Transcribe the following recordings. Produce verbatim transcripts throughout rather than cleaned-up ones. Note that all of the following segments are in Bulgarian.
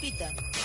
пита.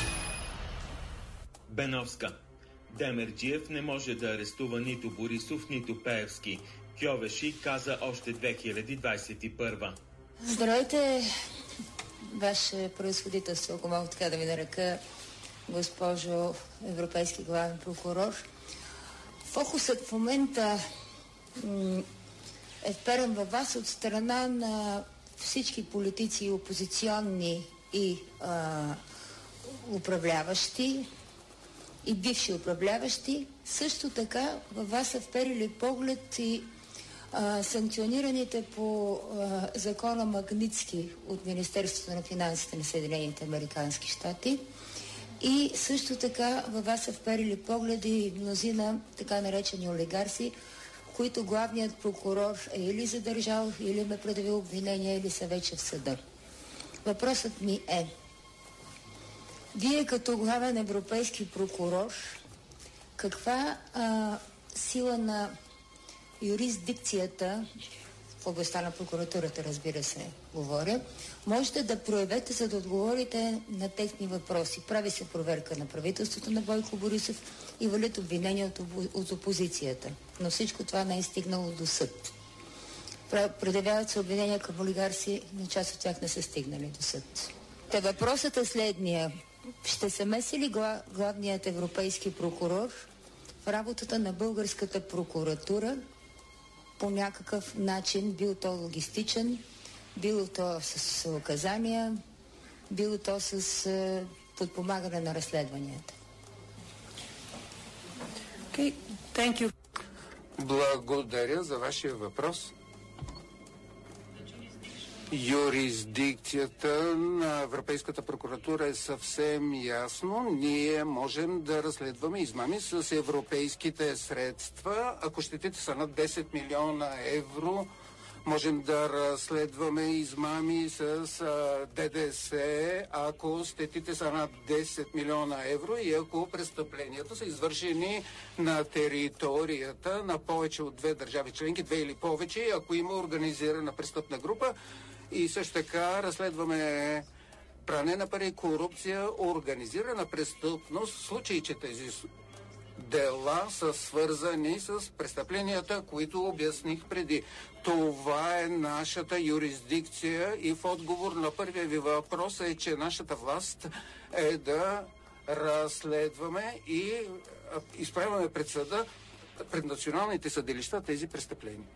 Беновска. Демерджиев не може да арестува нито Борисов, нито Пеевски. Кьовеши каза още две хиляди двадесет и първа. Здравейте, Ваше превъзходителство, ако мога така да ви нарека, госпожо Европейски главен прокурор. Фокусът в момента м- е вперен във вас от страна на всички политици, опозиционни и а, управляващи и бивши управляващи. Също така във вас са вперили поглед и а, санкционираните по а, закона Магнитски от Министерството на финансите на Съединените американски щати. И също така във вас са вперили погледи мнозина така наречени олигарси, които главният прокурор е или задържал, или ме предявил обвинения, или са вече в съда. Въпросът ми е: вие като главен европейски прокурор, каква а, сила на юрисдикцията, в областта на прокуратурата, разбира се, говоря, можете да проявете, за да отговорите на техни въпроси? Прави се проверка на правителството на Бойко Борисов и валят обвинения от, от опозицията. Но всичко това не е стигнало до съд. Предявяват се обвинения към олигарси, но част от тях не са стигнали до съд. Та въпросът е следния: ще се меси ли гла, главният европейски прокурор в работата на българската прокуратура по някакъв начин, бил то логистичен, било то с указания, било то с е, подпомагане на разследванията? Okay, thank you. Благодаря за вашия въпрос. Юрисдикцията на Европейската прокуратура е съвсем ясно. Ние можем да разследваме измами с европейските средства. Ако щетите са над десет милиона евро, можем да разследваме измами с а, ДДС, ако щетите са над десет милиона евро и ако престъпленията са извършени на територията на повече от две държави членки, две или повече, ако има организирана престъпна група. И също така разследваме пране на пари, корупция, организирана престъпност, в случай, че тези дела са свързани с престъпленията, които обясних преди. Това е нашата юрисдикция и в отговор на първия ви въпрос е, че нашата власт е да разследваме и изправяме пред съда, пред националните съдилища тези престъпления.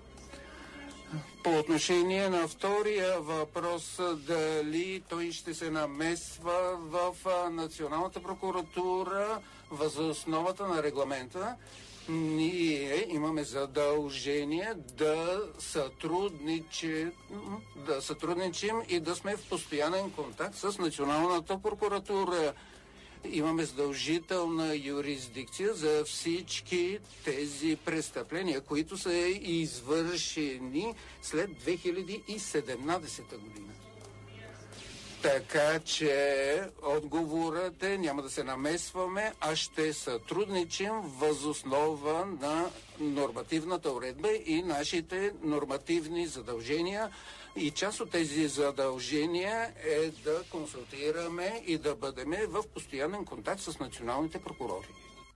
По отношение на втория въпрос, дали той ще се намесва в Националната прокуратура въз основата на регламента, ние имаме задължение да сътрудничим, да сътрудничим и да сме в постоянен контакт с Националната прокуратура. Имаме задължителна юрисдикция за всички тези престъпления, които са извършени след две хиляди и седемнадесета година. Така че отговорът е: няма да се намесваме, а ще сътрудничим въз основа на нормативната уредба и нашите нормативни задължения. И част от тези задължения е да консултираме и да бъдем в постоянен контакт с националните прокурори.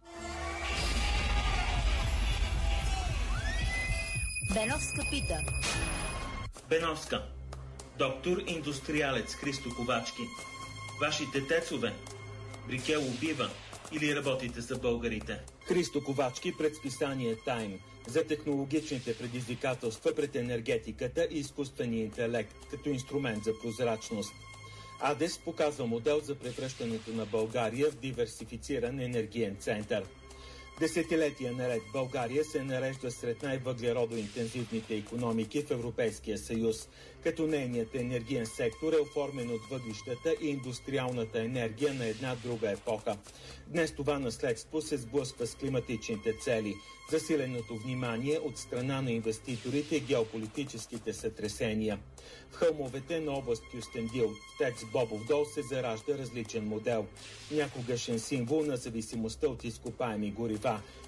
Беновска пита. Беновска. Доктор индустриалец Христо Ковачки. Вашите тецове? Брикел убива или работите за българите? Христо Ковачки пред списание Time за технологичните предизвикателства пред енергетиката и изкуствения интелект като инструмент за прозрачност. АДЕС показва модел за превръщането на България в диверсифициран енергиен център. Десетилетия наред България се нарежда сред най-въглеродоинтензивните икономики в Европейския съюз, като нейният енергиен сектор е оформен от въглищата и индустриалната енергия на една друга епоха. Днес това наследство се сблъсква с климатичните цели, засиленото внимание от страна на инвеститорите и геополитическите сътресения. В хълмовете на област Кюстендил, в ТЕЦ Бобов дол, се заражда различен модел. Някогашен символ на зависимостта от изкопаеми горива,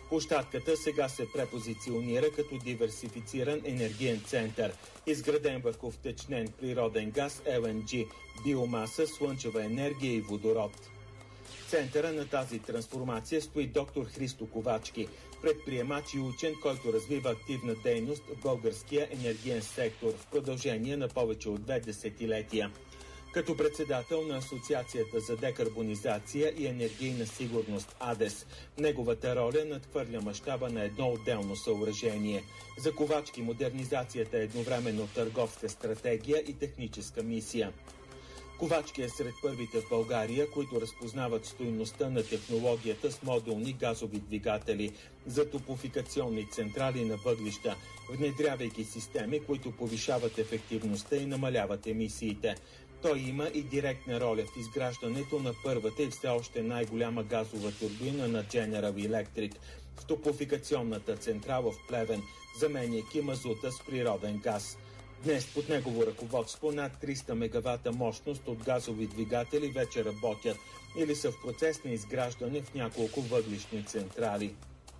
Площадката сега се препозиционира като диверсифициран енергиен център, изграден върху втечнен природен газ, Ел Ен Джи, биомаса, слънчева енергия и водород. В центъра на тази трансформация стои доктор Христо Ковачки, предприемач и учен, който развива активна дейност в българския енергиен сектор в продължение на повече от две десетилетия. Като председател на Асоциацията за декарбонизация и енергийна сигурност АДЕС, неговата роля надхвърля мащаба на едно отделно съоръжение. За Ковачки модернизацията е едновременно търговска стратегия и техническа мисия. Ковачки е сред първите в България, които разпознават стойността на технологията с модулни газови двигатели за топлофикационни централи на въглища, внедрявайки системи, които повишават ефективността и намаляват емисиите. Той има и директна роля в изграждането на първата и все още най-голяма газова турбина на General Electric в топлофикационната централа в Плевен, заменяйки мазута с природен газ. Днес под негово ръководство над триста мегавата мощност от газови двигатели вече работят или са в процес на изграждане в няколко въглищни централи.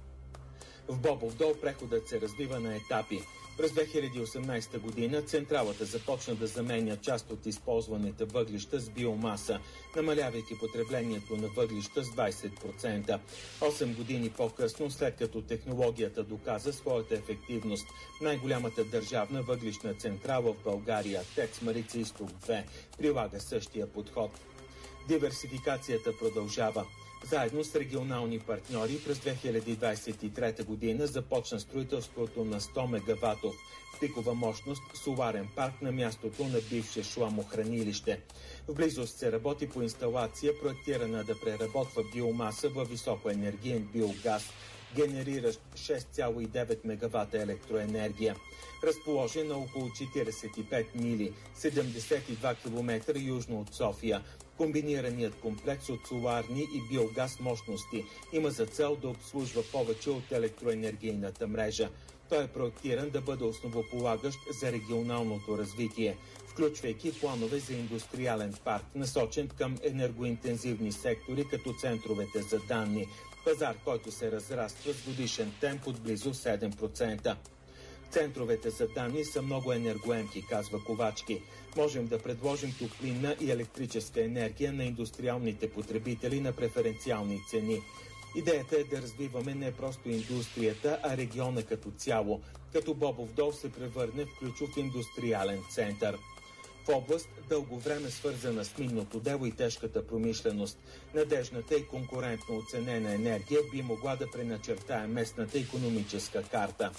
В Бобов дол преходът се развива на етапи. През две хиляди и осемнадесета година централата започна да заменя част от използваните въглища с биомаса, намалявайки потреблението на въглища с двадесет процента. Осем години по-късно, след като технологията доказа своята ефективност, най-голямата държавна въглищна централа в България, ТЕЦ Марица изток две, прилага същия подход. Диверсификацията продължава. Заедно с регионални партньори през две хиляди двадесет и трета година започна строителството на сто мегаватов пикова мощност соларен парк на мястото на бивше шламохранилище. В близост се работи по инсталация, проектирана да преработва биомаса във високоенергиен биогаз, генериращ шест цяло и девет мегавата електроенергия. Разположен на около четиридесет и пет мили, седемдесет и два километра южно от София, комбинираният комплекс от соларни и биогаз мощности има за цел да обслужва повече от електроенергийната мрежа. Той е проектиран да бъде основополагащ за регионалното развитие, включвайки планове за индустриален парк, насочен към енергоинтензивни сектори, като центровете за данни, пазар, който се разраства с годишен темп от близо седем процента. Центровете за данни са много енергоемки, казва Ковачки. Можем да предложим топлинна и електрическа енергия на индустриалните потребители на преференциални цени. Идеята е да развиваме не просто индустрията, а региона като цяло, като Бобов дол се превърне в ключов индустриален център. В област, дълго време свързана с минното дело и тежката промишленост, надежната и конкурентно оценена енергия би могла да преначертае местната икономическа карта.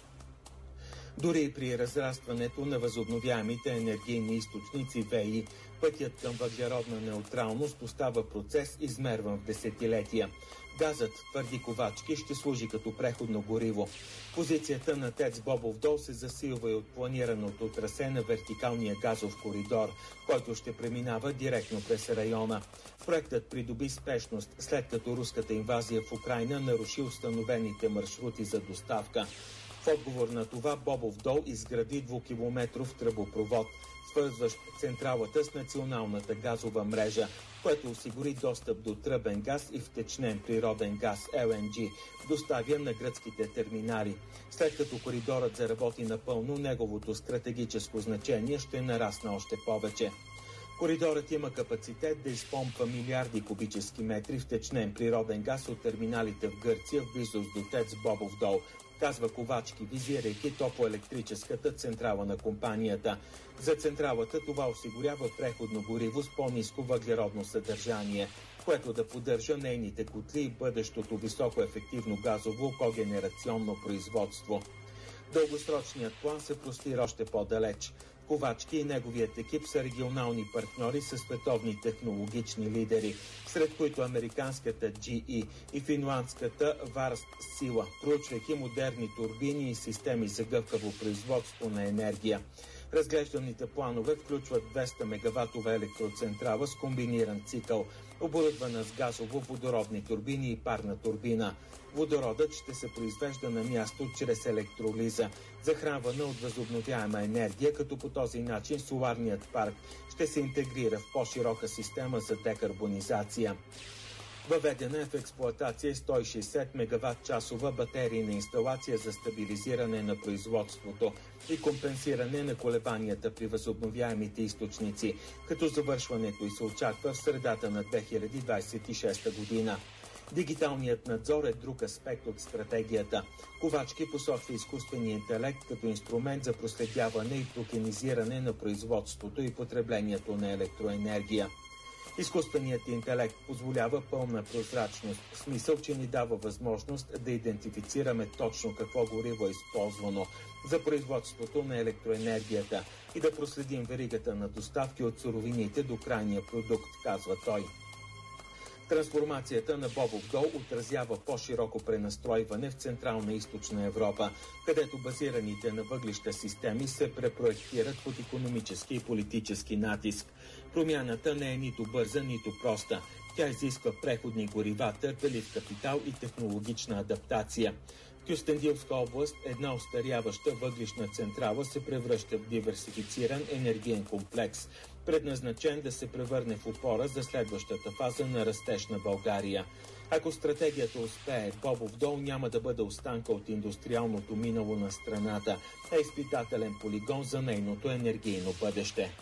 Дори и при разрастването на възобновяемите енергийни източници ВЕИ, пътят към въглеродна неутралност остава процес, измерван в десетилетия. Газът, твърди Ковачки, ще служи като преходно гориво. Позицията на ТЕЦ Бобов дол се засилва и от планираното трасе на вертикалния газов коридор, който ще преминава директно през района. Проектът придоби спешност, след като руската инвазия в Украйна наруши установените маршрути за доставка. В отговор на това Бобов дол изгради двукилометров тръбопровод, свързващ централата с националната газова мрежа, което осигури достъп до тръбен газ и втечнен природен газ Ел Ен Джи, доставя на гръцките терминали. След като коридорът заработи напълно, неговото стратегическо значение ще нарасне още повече. Коридорът има капацитет да изпомпва милиарди кубически метри втечнен природен газ от терминалите в Гърция в близост до ТЕЦ Бобов дол, казва Ковачки, визирайки топлоелектрическата централа на компанията. За централата това осигурява преходно гориво с по-ниско въглеродно съдържание, което да поддържа нейните котли и бъдещото високоефективно газово когенерационно производство. Дългосрочният план се простира още по-далеч. Ковачки и неговият екип са регионални партньори със световни технологични лидери, сред които американската Джи И и финландската Варст Сила, проучвайки модерни турбини и системи за гъвкаво производство на енергия. Разглежданите планове включват двеста мегаватова електроцентрала с комбиниран цикъл, оборудвана с газово-водородни турбини и парна турбина. Водородът ще се произвежда на място чрез електролиза, захранвана от възобновяема енергия, като по този начин соларният парк ще се интегрира в по-широка система за декарбонизация. Въведена е в експлоатация сто и шейсет мегаватт-часова батерийна инсталация за стабилизиране на производството и компенсиране на колебанията при възобновяемите източници, като завършването й се очаква в средата на две хиляди двадесет и шеста година. Дигиталният надзор е друг аспект от стратегията. Ковачки посочва изкуствения интелект като инструмент за проследяване и токенизиране на производството и потреблението на електроенергия. Изкуственият интелект позволява пълна прозрачност, в смисъл, че ни дава възможност да идентифицираме точно какво гориво е използвано за производството на електроенергията и да проследим веригата на доставки от суровините до крайния продукт, казва той. Трансформацията на Бобов дол отразява по-широко пренастройване в Централна и Източна Европа, където базираните на въглища системи се препроектират под икономически и политически натиск. Промяната не е нито бърза, нито проста. Тя изисква преходни горива, търпелив капитал и технологична адаптация. В Кюстендилска област една остаряваща въглищна централа се превръща в диверсифициран енергиен комплекс, предназначен да се превърне в опора за следващата фаза на растеж на България. Ако стратегията успее, Бобов дол няма да бъде останка от индустриалното минало на страната, а изпитателен полигон за нейното енергийно бъдеще.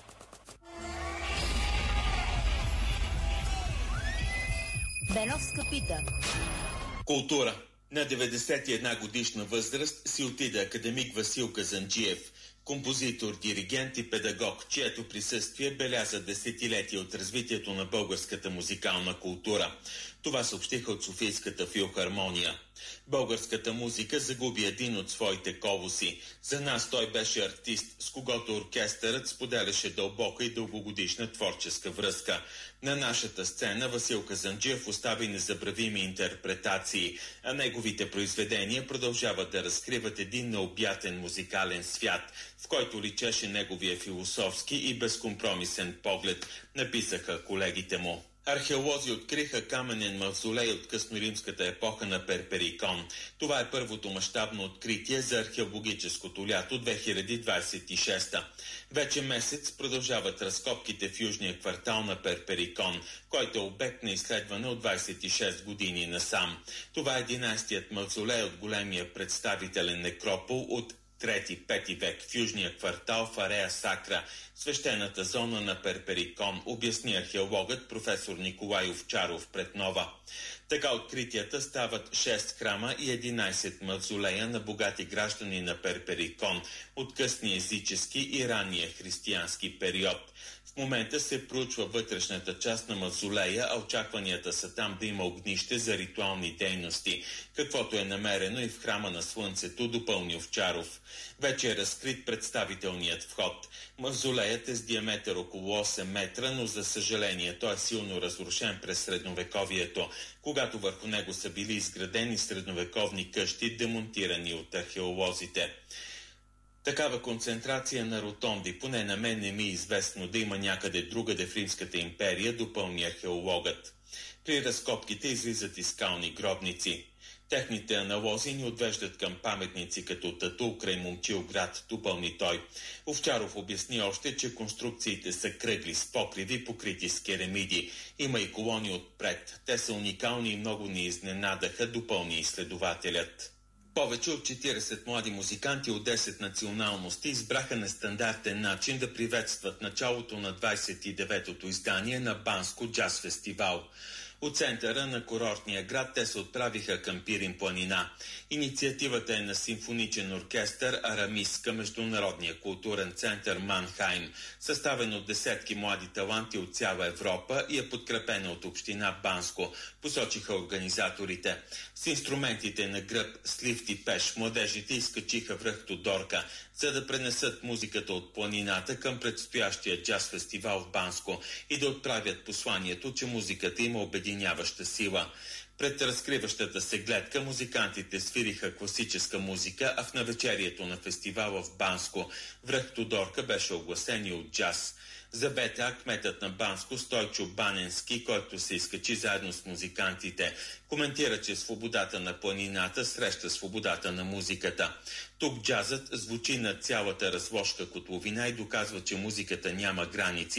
Беновска пита. Култура. На деветдесет и една годишна възраст си отида академик Васил Казанджиев, композитор, диригент и педагог, чието присъствие беляза десетилетия от развитието на българската музикална култура. Това съобщиха от Софийската филхармония. Българската музика загуби един от своите колоси. За нас той беше артист, с когото оркестърът споделяше дълбока и дългогодишна творческа връзка. На нашата сцена Васил Казанджиев остави незабравими интерпретации, а неговите произведения продължават да разкриват един необятен музикален свят, в който личеше неговия философски и безкомпромисен поглед, написаха колегите му. Археолози откриха каменен мавзолей от късноримската епоха на Перперикон. Това е първото мащабно откритие за археологическото лято две хиляди двадесет и шеста. Вече месец продължават разкопките в южния квартал на Перперикон, който е обект на изследване от двадесет и шест години насам. Това е единадесетият мавзолей от големия представителен некропол от трети-пети век в южния квартал в Арея Сакра, свещената зона на Перперикон, обясни археологът професор Николай Овчаров пред Нова. Така откритията стават шест храма и единадесет мавзолея на богати граждани на Перперикон от късния езически и ранния християнски период. В момента се проучва вътрешната част на мавзолея, а очакванията са там да има огнище за ритуални дейности, каквото е намерено и в храма на Слънцето, допълни Овчаров. Вече е разкрит представителният вход. Мавзолеят е с диаметър около осем метра, но за съжаление той е силно разрушен през средновековието, когато върху него са били изградени средновековни къщи, демонтирани от археолозите. Такава концентрация на ротонди, поне на мен не ми е известно да има някъде другаде в Римската империя, допълни археологът. При разкопките излизат и скални гробници. Техните аналози ни отвеждат към паметници като Татул край Момчилград, допълни той. Овчаров обясни още, че конструкциите са кръгли с покриви, покрити с керамиди. Има и колони отпред. Те са уникални и много ни изненадаха, допълни изследователят. Повече от четиридесет млади музиканти от десет националности избраха нестандартен начин да приветстват началото на двадесет и деветото издание на Банско джаз фестивал. От центъра на курортния град те се отправиха към Пирин планина. Инициативата е на симфоничен оркестър Арамис към Международния културен център Манхайм, съставен от десетки млади таланти от цяла Европа и е подкрепена от община Банско, посочиха организаторите. С инструментите на гръб, с лифт и пеш младежите изкачиха връх Тодорка, за да пренесат музиката от планината към предстоящия джаз фестивал в Банско и да отправят посланието, че музиката има обединяваща сила. Пред разкриващата се гледка музикантите свириха класическа музика, а в навечерието на фестивала в Банско връх Тодорка беше огласен и от джаз. За БТА кметът на Банско Стойчо Баненски, който се изкачи заедно с музикантите, коментира, че свободата на планината среща свободата на музиката. Тук джазът звучи на цялата разложка котловина и доказва, че музиката няма граници.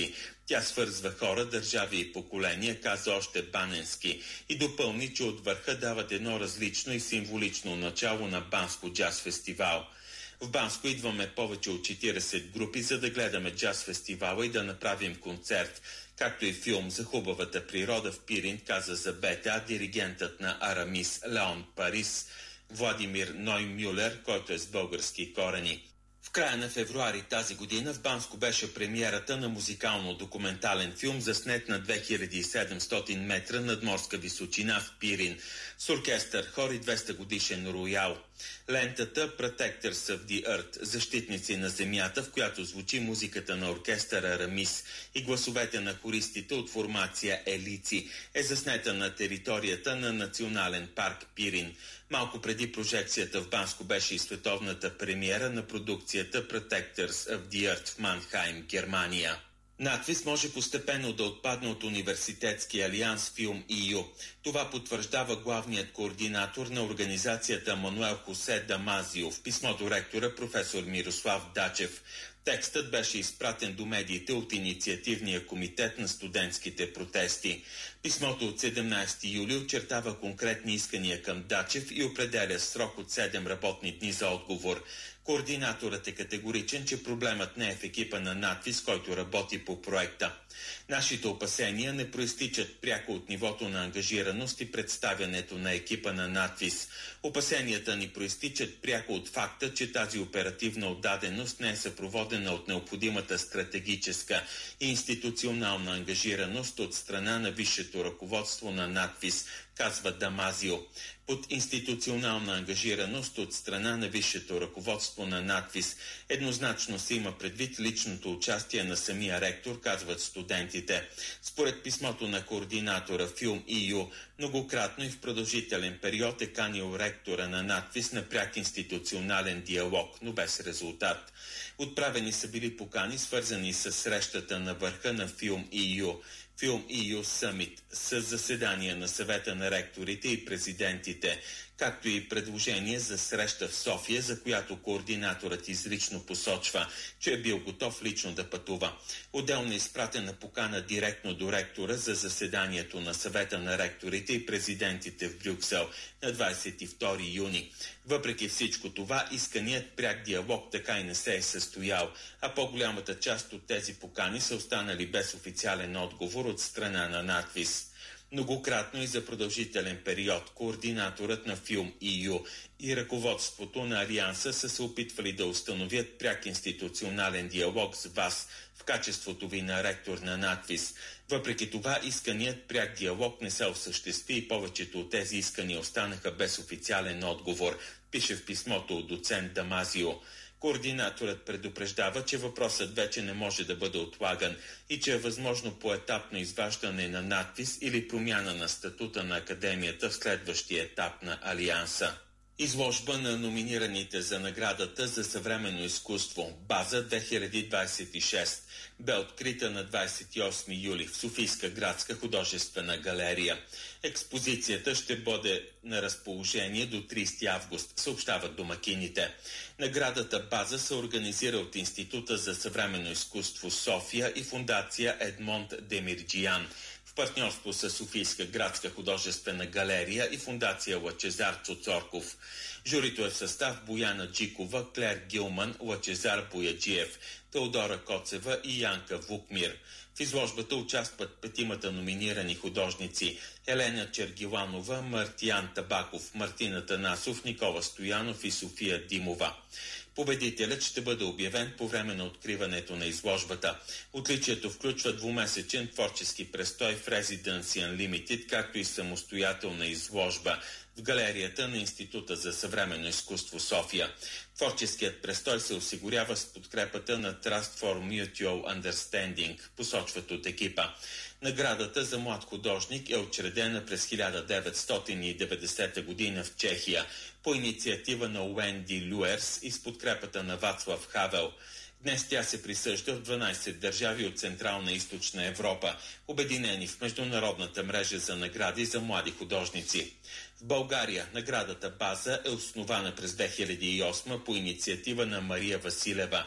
Тя свързва хора, държави и поколения, каза още Баненски, и допълни, че от върха дават едно различно и символично начало на Банско джаз фестивал. В Банско идваме повече от четиридесет групи, за да гледаме джаз фестивала и да направим концерт, както и филм за хубавата природа в Пирин, каза за БТА диригентът на Арамис Леон Парис Владимир Ноймюлер, който е с български корени. В края на февруари тази година в Банско беше премиерата на музикално-документален филм, заснет на две хиляди и седемстотин метра надморска височина в Пирин, с оркестър, хор и двеста годишен роял. Лентата Protectors of the Earth, защитници на земята, в която звучи музиката на оркестъра Рамис и гласовете на хористите от формация Елици, е заснета на територията на Национален парк Пирин. Малко преди прожекцията в Банско беше и световната премиера на продукцията Protectors of the Earth в Манхайм, Германия. Надвис може постепенно да отпадне от Университетски алианс Филм и ю. Това потвърждава главният координатор на организацията Мануел Хосе Дамазио в писмо до ректора професор Мирослав Дачев. Текстът беше изпратен до медиите от Инициативния комитет на студентските протести. Писмото от седемнадесети юли очертава конкретни искания към Дачев и определя срок от седем работни дни за отговор. Координаторът е категоричен, че проблемът не е в екипа на Надвис, който работи по проекта. Нашите опасения не проистичат пряко от нивото на ангажираност и представянето на екипа на Надвис. Опасенията ни проистичат пряко от факта, че тази оперативна отдаденост не е съпроводена от необходимата стратегическа и институционална ангажираност от страна на висшето ръководство на Надвис, казва Дамазио. Под институционална ангажираност от страна на висшето ръководство на Надвис еднозначно се има предвид личното участие на самия ректор, казват студентите. Според писмото на координатора Филм и ю, многократно и в продължителен период е канил ректора на Надвис на пряк институционален диалог, но без резултат. Отправени са били покани, свързани с срещата на върха на Филм и ю. Филм и ю Summit с заседания на съвета на ректорите и президентите, както и предложение за среща в София, за която координаторът изрично посочва, че е бил готов лично да пътува. Отделно е изпратена покана директно до ректора за заседанието на съвета на ректорите и президентите в Брюксел на двадесет и втори юни. Въпреки всичко това, исканият пряк диалог така и не се е състоял, а по-голямата част от тези покани са останали без официален отговор от страна на Надвис. Многократно и за продължителен период координаторът на Филм и ю и ръководството на Алианса са се опитвали да установят пряк институционален диалог с вас в качеството ви на ректор на Надвис. Въпреки това, исканият пряк диалог не се осъществи и повечето от тези искания останаха без официален отговор, пише в писмото от доцент Дамазио. Координаторът предупреждава, че въпросът вече не може да бъде отлаган и че е възможно поетапно изваждане на Надвис или промяна на статута на академията в следващия етап на Алианса. Изложба на номинираните за наградата за съвременно изкуство База две хиляди двадесет и шест бе открита на двадесет и осми юли в Софийска градска художествена галерия. Експозицията ще бъде на разположение до тридесети август, съобщават домакините. Наградата База се организира от Института за съвременно изкуство София и фундация Едмонд Демирджиян в партньорство с Софийска градска художествена галерия и фундация Лъчезар Цоцорков. Журито е в състав Бояна Джикова, Клер Гилман, Лъчезар Бояджиев, Теодора Коцева и Янка Вукмир. В изложбата участват петимата номинирани художници – Елена Чергиланова, Мартиян Табаков, Мартина Танасов, Никола Стоянов и София Димова. Победителят ще бъде обявен по време на откриването на изложбата. Отличието включва двумесечен творчески престой в Residence Unlimited, както и самостоятелна изложба в галерията на Института за съвременно изкуство София. Творческият престой се осигурява с подкрепата на Trust for Mutual Understanding, посочват от екипа. Наградата за млад художник е учредена през хиляда деветстотин и деветдесета година в Чехия по инициатива на Уенди Люерс и с подкрепата на Вацлав Хавел. Днес тя се присъжда в дванадесет държави от Централна и Източна Европа, обединени в международната мрежа за награди за млади художници. В България наградата База е основана през две хиляди и осма по инициатива на Мария Василева.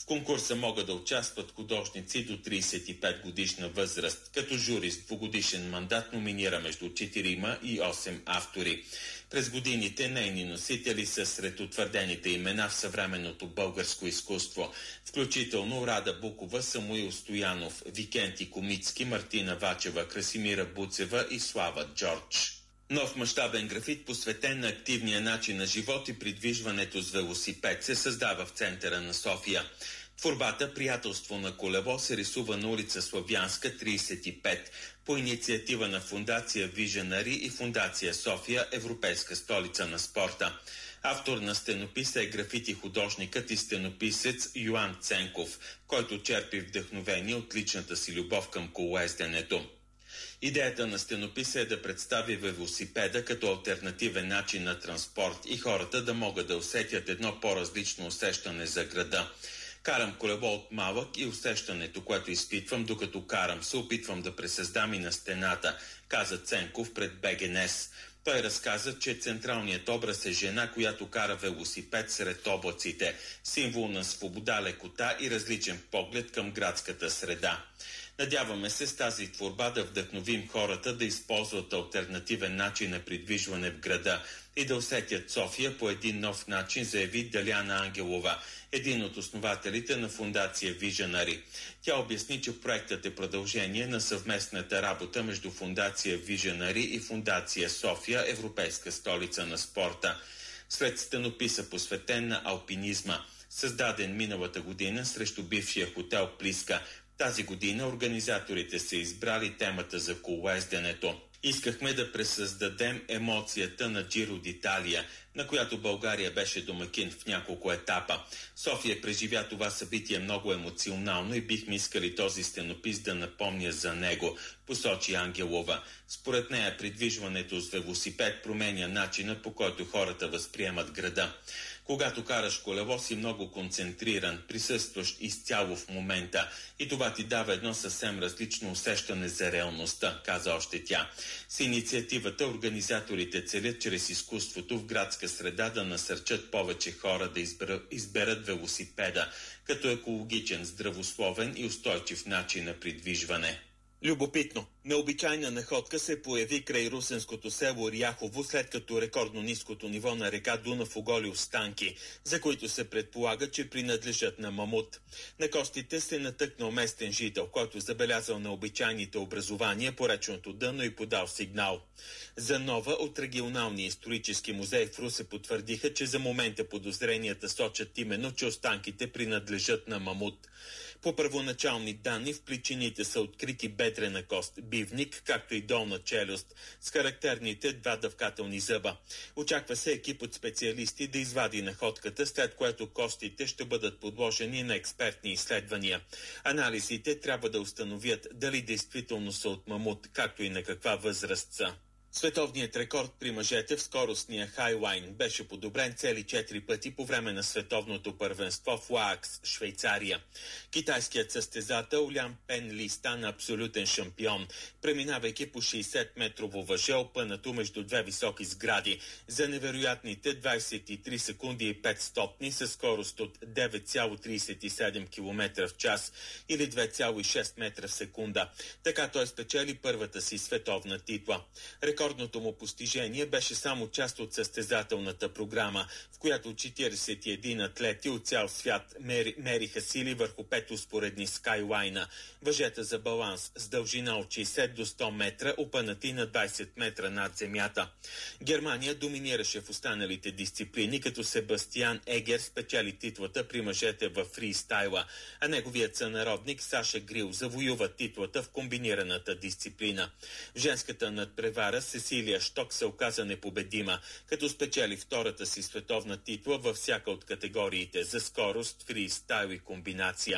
В конкурса могат да участват художници до тридесет и пет годишна възраст, като жури с двугодишен мандат номинира между четирима и осем автори. През годините нейни носители са сред утвърдените имена в съвременното българско изкуство, включително Рада Букова, Самуил Стоянов, Викенти Комицки, Мартина Вачева, Красимира Буцева и Слава Джордж. Нов мащабен графит, посветен на активния начин на живот и придвижването с велосипед, се създава в центъра на София. Творбата «Приятелство на колело» се рисува на улица Славянска, тридесет и пет, по инициатива на Фондация Виженари и Фондация София, Европейска столица на спорта. Автор на стенописа е графити художникът и стенописец Йоан Ценков, който черпи вдъхновение от личната си любов към колоезденето. Идеята на стенописа е да представи велосипеда като алтернативен начин на транспорт и хората да могат да усетят едно по-различно усещане за града. Карам колело от малък и усещането, което изпитвам докато карам, се опитвам да пресъздам и на стената, каза Ценков пред БГНЕС. Той разказа, че централният образ е жена, която кара велосипед сред облаците, символ на свобода, лекота и различен поглед към градската среда. Надяваме се с тази творба да вдъхновим хората да използват алтернативен начин на придвижване в града и да усетят София по един нов начин, заяви Даляна Ангелова, един от основателите на Фондация Виженари. Тя обясни, че проектът е продължение на съвместната работа между Фондация Виженари и Фондация София, Европейска столица на спорта. След стенописа, посветен на алпинизма, създаден миналата година срещу бившия хотел Плиска, тази година организаторите са избрали темата за колоезденето. Искахме да пресъздадем емоцията на Джиро д'Италия, на която България беше домакин в няколко етапа. София преживя това събитие много емоционално и бихме искали този стенопис да напомня за него, посочи Ангелова. Според нея придвижването с велосипед променя начина, по който хората възприемат града. Когато караш колело, си много концентриран, присъстващ изцяло в момента и това ти дава едно съвсем различно усещане за реалността, каза още тя. С инициативата организаторите целят чрез изкуството в градска среда да насърчат повече хора да изберат, изберат велосипеда като екологичен, здравословен и устойчив начин на придвижване. Любопитно, необичайна находка се появи край русенското село Ряхово, след като рекордно ниското ниво на река Дунав оголи останки, за които се предполага, че принадлежат на мамут. На костите се натъкнал местен жител, който забелязал необичайните образования по речното дъно и подал сигнал. За Нова от регионалния исторически музей в Русе потвърдиха, че за момента подозренията сочат именно, че останките принадлежат на мамут. По първоначални данни в пличините са открити бедрена кост, бивник, както и долна челюст, с характерните два дъвкателни зъба. Очаква се екип от специалисти да извади находката, след което костите ще бъдат подложени на експертни изследвания. Анализите трябва да установят дали действително са от мамут, както и на каква възраст са. Световният рекорд при мъжете в скоростния хайлайн беше подобрен цели четири пъти по време на световното първенство в Лаакс, Швейцария. Китайският състезател Лян Пен Ли стана абсолютен шампион, преминавайки по шейсет-метрово въже, опънато между две високи сгради, за невероятните двадесет и три секунди и пет стотни със скорост от девет цяло тридесет и седем километра в час или две цяло и шест метра в секунда. Така той спечели първата си световна титла. Рекордното му постижение беше само част от състезателната програма, в която четиридесет и един атлети от цял свят мери, мериха сили върху пет успоредни скайлайна, въжета за баланс с дължина от шейсет до сто метра, опънати на двадесет метра над земята. Германия доминираше в останалите дисциплини, като Себастиан Егер спечели титлата при мъжете във фристайла, а неговият сънародник Саша Грил завоюва титлата в комбинираната дисциплина. В женската надпревара Сесилия Шток се оказа непобедима, като спечели втората си световна титла във всяка от категориите за скорост, фристайл и комбинация.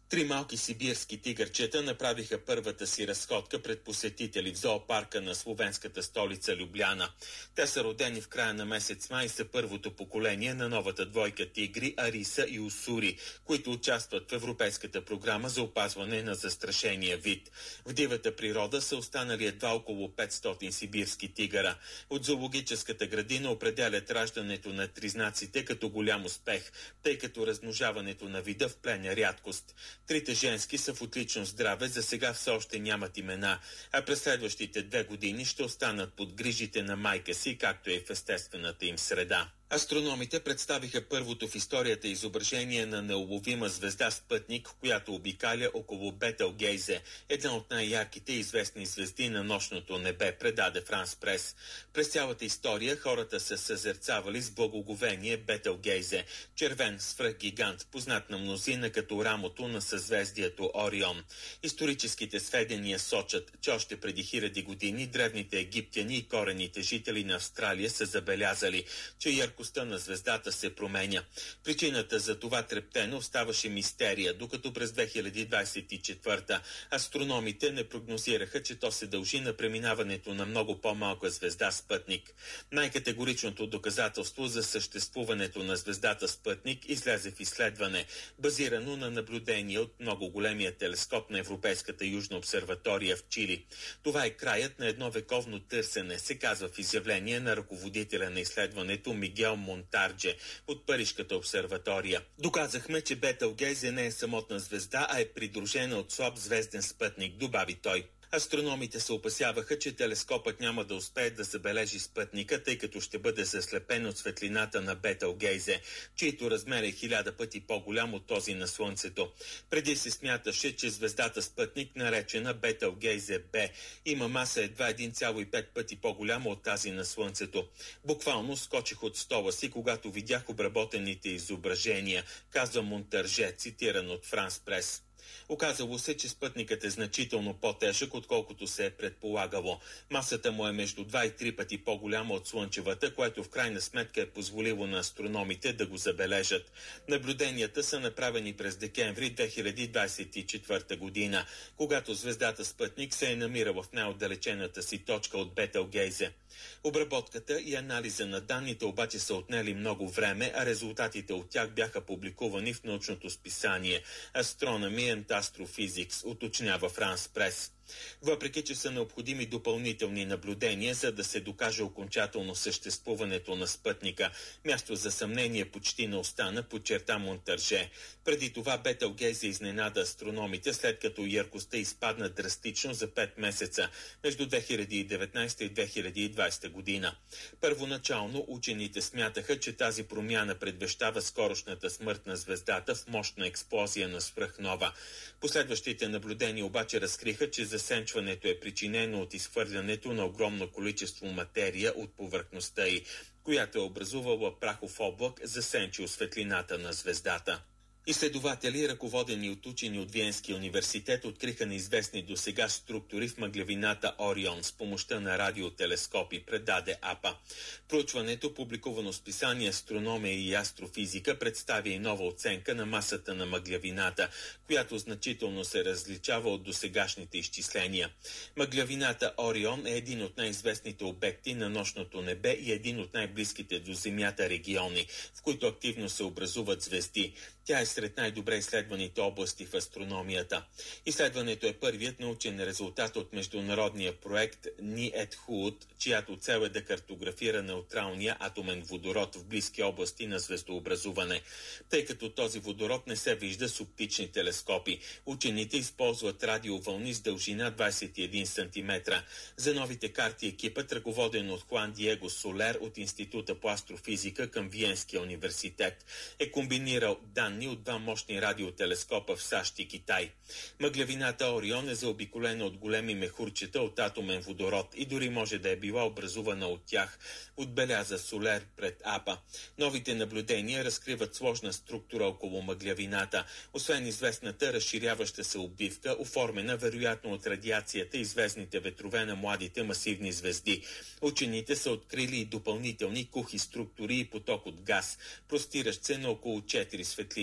Три малки сибирски тигърчета направиха първата си разходка пред посетители в зоопарка на словенската столица Любляна. Те са родени в края на месец май и са първото поколение на новата двойка тигри Ариса и Усури, които участват в Европейската програма за опазване на застрашения вид. В дивата природа са останали едва около петстотин сибирски тигъра. От зоологическата градина определят раждането на тризнаците като голям успех, тъй като размножаването на вида в плен е рядкост. Трите женски са в отлично здраве, за сега все още нямат имена, а през следващите две години ще останат под грижите на майка си, както и в естествената им среда. Астрономите представиха първото в историята изображение на неуловима звезда спътник, която обикаля около Бетелгейзе, една от най-ярките и известни звезди на нощното небе, предаде Франс Прес. През цялата история хората са съзерцавали с благоговение Бетелгейзе, червен свръхгигант, познат на мнозина като рамото на съзвездието Орион. Историческите сведения сочат, че още преди хиляди години древните египтяни и корените жители на Австралия са забелязали, че яркостта на звездата се променя. Причината за това трептено оставаше мистерия, докато през две хиляди двадесет и четвърта астрономите не прогнозираха, че то се дължи на преминаването на много по-малка звезда спътник. Най-категоричното доказателство за съществуването на звездата спътник излезе в изследване, базирано на наблюдение от много големия телескоп на Европейската южна обсерватория в Чили. Това е краят на едно вековно търсене, се казва в изявление на ръководителя на изследването Мигел Монтардже от Парижката обсерватория. Доказахме, че Бетелгейзе не е самотна звезда, а е придружена от слаб звезден спътник, добави той. Астрономите се опасяваха, че телескопът няма да успее да забележи спътника, тъй като ще бъде заслепен от светлината на Бетелгейзе, чието размер е хиляда пъти по-голям от този на Слънцето. Преди се смяташе, че звездата спътник, наречена Бетелгейзе Б, има маса едва един цяло и пет пъти по-голяма от тази на Слънцето. Буквално скочих от стола си, когато видях обработените изображения, казва Монтарже, цитиран от Франс Прес. Оказало се, че спътникът е значително по-тежък, отколкото се е предполагало. Масата му е между два и три пъти по-голяма от слънчевата, което в крайна сметка е позволило на астрономите да го забележат. Наблюденията са направени през декември две хиляди двадесет и четвърта година, когато звездата спътник се е намирала в най-отдалечената си точка от Бетелгейзе. Обработката и анализа на данните обаче са отнели много време, а резултатите от тях бяха публикувани в научното списание Astronomy and Astrophysics, уточнява Франс Прес. Въпреки че са необходими допълнителни наблюдения, за да се докаже окончателно съществуването на спътника, място за съмнение почти не остана, подчерта Монтарже. Преди това Бетелгейзе изненада астрономите, след като яркостта изпадна драстично за пет месеца между две хиляди и деветнадесета и две хиляди и двадесета година. Първоначално учените смятаха, че тази промяна предвещава скорошната смърт на звездата в мощна експлозия на свръхнова. Последващите наблюдения обаче разкриха, че засенчването е причинено от изхвърлянето на огромно количество материя от повърхността й, която е образувала прахов облак, засенчил светлината на звездата. Изследователи, ръководени от учени от Виенския университет, откриха неизвестни досега структури в мъглявината Орион с помощта на радиотелескопи, предаде АПА. Проучването, публикувано в списание Астрономия и астрофизика, представя и нова оценка на масата на мъглявината, която значително се различава от досегашните изчисления. Мъглявината Орион е един от най-известните обекти на нощното небе и един от най-близките до Земята региони, в които активно се образуват звезди. Тя е сред най-добре изследваните области в астрономията. Изследването е първият научен резултат от международния проект НИЕТХУД, чиято цел е да картографира неутралния атомен водород в близки области на звездообразуване. Тъй като този водород не се вижда с оптични телескопи, учените използват радиовълни с дължина двадесет и един сантиметра. За новите карти екипът, ръководен от Хуан Диего Солер от Института по астрофизика към Виенския университет, е комбинирал данни от два мощни радиотелескопа в САЩ и Китай. Мъглявината Орион е заобиколена от големи мехурчета от атомен водород и дори може да е била образувана от тях, отбеляза Солер пред АПА. Новите наблюдения разкриват сложна структура около мъглявината, освен известната разширяваща се обвивка, оформена вероятно от радиацията и звездните ветрове на младите масивни звезди. Учените са открили и допълнителни кухи структури и поток от газ, простиращ се на около четири светлини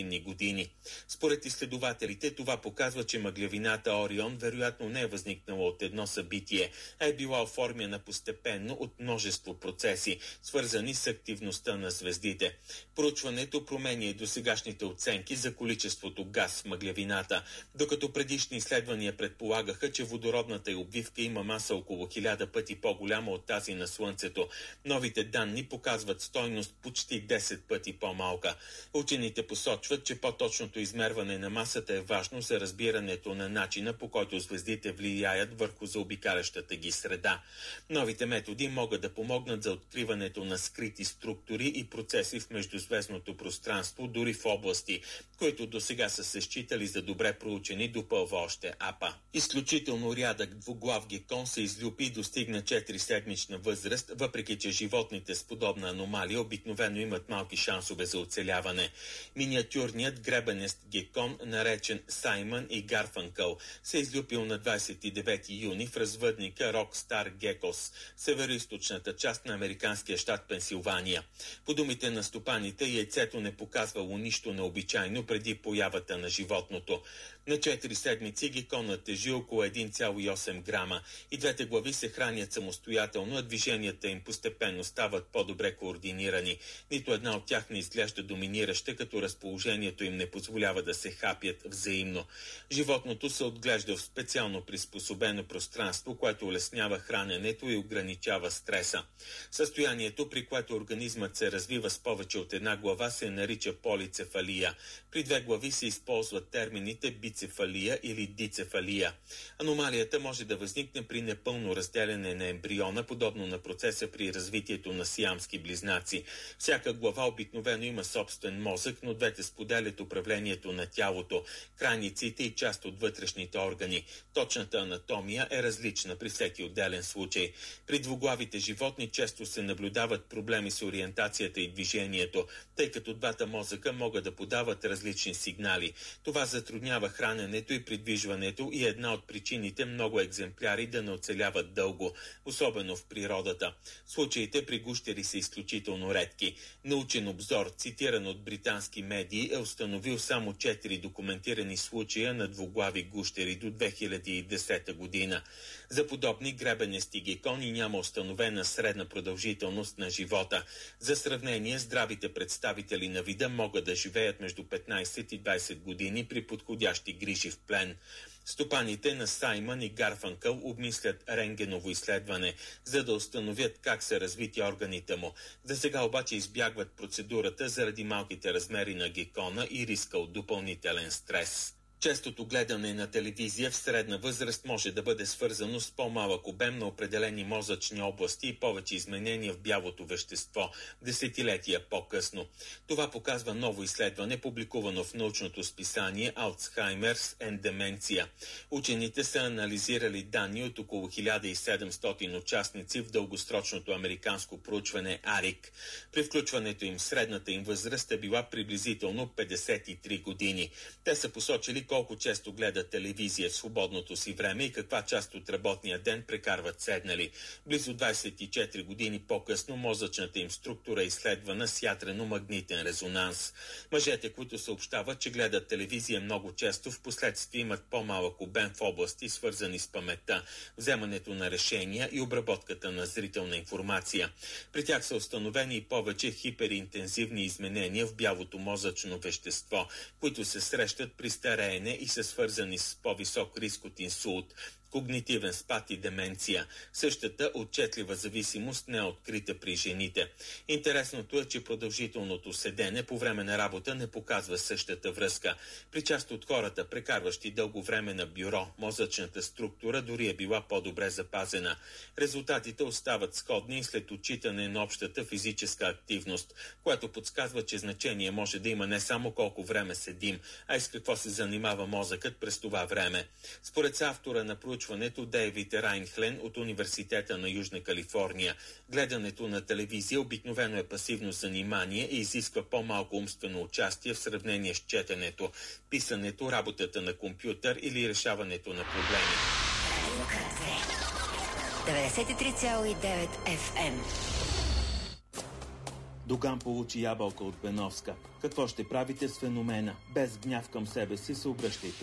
светлинни години. Според изследователите това показва, че мъглявината Орион вероятно не е възникнала от едно събитие, а е била оформена постепенно от множество процеси, свързани с активността на звездите. Проучването променя и досегашните оценки за количеството газ в мъглявината, докато предишни изследвания предполагаха, че водородната й обвивка има маса около хиляда пъти по-голяма от тази на Слънцето. Новите данни показват стойност почти десет пъти по-малка. Учените посочват, че по-точното измерване на масата е важно за разбирането на начина, по който звездите влияят върху заобикалящата ги среда. Новите методи могат да помогнат за откриването на скрити структури и процеси в междузвездното пространство, дори в области, които досега са се считали за добре проучени, допълва още АПА. Изключително рядък двуглав гекон се излюпи и достигна четириседмична възраст, въпреки че животните с подобна аномалия обикновено имат малки шансове за оцеляване. Миниатюрният гребенест гекон, наречен Саймън и Гарфанкъл, се излюпил на двадесет и девети юни в развъдника Рокстар Гекос, североизточната част на американския щат Пенсилвания. По думите на стопаните, яйцето не показвало нищо необичайно преди появата на животното. На четири седмици геконът тежи около един цяло и осем грама и двете глави се хранят самостоятелно, а движенията им постепенно стават по-добре координирани. Нито една от тях не изглежда доминираща, като разположението им не позволява да се хапят взаимно. Животното се отглежда в специално приспособено пространство, което улеснява храненето и ограничава стреса. Състоянието, при което организмът се развива с повече от една глава, се нарича полицефалия. При две глави се използват термините бицефалия или дицефалия. Аномалията може да възникне при непълно разделяне на ембриона, подобно на процеса при развитието на сиамски близнаци. Всяка глава обикновено има собствен мозък, но двете споделят управлението на тялото, крайниците и част от вътрешните органи. Точната анатомия е различна при всеки отделен случай. При двуглавите животни често се наблюдават проблеми с ориентацията и движението, тъй като двата мозъка могат да подават различни сигнали. Това затруднява храненето и придвижването и е една от причините много екземпляри да не оцеляват дълго, особено в природата. Случаите при гущери са изключително редки. Научен обзор, цитиран от британски медии, е установил само четири документирани случая на двуглави гущери до две хиляди и десета година. За подобни гребенести гекони няма установена средна продължителност на живота. За сравнение, здравите представители на вида могат да живеят между петнадесет и двадесет години при подходящи грижи в плен. Стопаните на Саймън и Гарфанкъл обмислят рентгеново изследване, за да установят как са развити органите му. За сега обаче избягват процедурата заради малките размери на гекона и риска от допълнителен стрес. Честото гледане на телевизия в средна възраст може да бъде свързано с по-малък обем на определени мозъчни области и повече изменения в бялото вещество десетилетия по-късно. Това показва ново изследване, публикувано в научното списание Alzheimer's and Dementia. Учените са анализирали данни от около хиляда и седемстотин участници в дългосрочното американско проучване АРИК. При включването им средната им възраст е била приблизително петдесет и три години. Те са посочили колко често гледат телевизия в свободното си време и каква част от работния ден прекарват седнали. Близо двадесет и четири години по-късно мозъчната им структура е изследвана с ядрено-магнитен резонанс. Мъжете, които съобщават, че гледат телевизия много често, в последствие имат по-малък обем в области, свързани с паметта, вземането на решения и обработката на зрителна информация. При тях са установени и повече хиперинтензивни изменения в бялото мозъчно вещество, които се срещат при стареене и са свързани с по-висок риск от инсулт, когнитивен спад и деменция. Същата отчетлива зависимост не е открита при жените. Интересното е, че продължителното седене по време на работа не показва същата връзка. При част от хората, прекарващи дълго време на бюро, мозъчната структура дори е била по-добре запазена. Резултатите остават сходни и след отчитане на общата физическа активност, което подсказва, че значение може да има не само колко време седим, а и с какво се занимава мозъкът през това време. Според автора на проучването Дейвид Райнхлен от Университета на Южна Калифорния, гледането на телевизия обикновено е пасивно занимание и изисква по-малко умствено участие в сравнение с четенето, писането, работата на компютър или решаването на проблеми. деветдесет и три цяло и девет Еф Ем. Доган получи ябълка от Беновска. Какво ще правите с феномена? Без гняв към себе си се обръщайте